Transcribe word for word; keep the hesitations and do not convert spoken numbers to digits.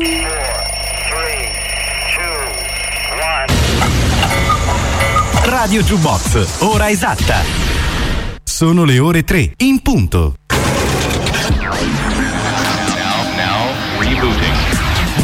Radio Jukebox, ora esatta. Sono le ore tre, in punto. Now, now, rebooting.